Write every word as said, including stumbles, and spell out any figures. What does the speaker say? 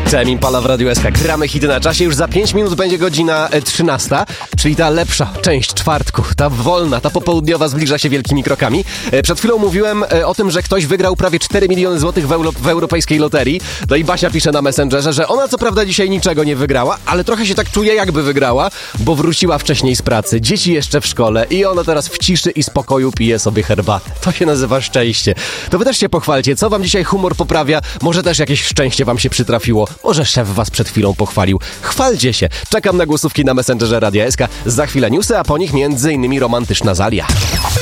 Całym Impala w Radiu S K. Gramy hity na czasie. Już za pięć minut będzie godzina trzynasta, czyli ta lepsza część czwartku. Ta wolna, ta popołudniowa zbliża się wielkimi krokami. Przed chwilą mówiłem o tym, że ktoś wygrał prawie cztery miliony złotych w, euro, w europejskiej loterii. No i Basia pisze na Messengerze, że ona co prawda dzisiaj niczego nie wygrała, ale trochę się tak czuje, jakby wygrała, bo wróciła wcześniej z pracy. Dzieci jeszcze w szkole i ona teraz w ciszy i spokoju pije sobie herbatę. To się nazywa szczęście. To wy też się pochwalcie, co wam dzisiaj humor poprawia. Może też jakieś szczęście wam się przytrafiło. Może szef was przed chwilą pochwalił. Chwalcie się. Czekam na głosówki na Messengerze Radia S K. Za chwilę newsy, a po nich między innymi romantyczna Zalia.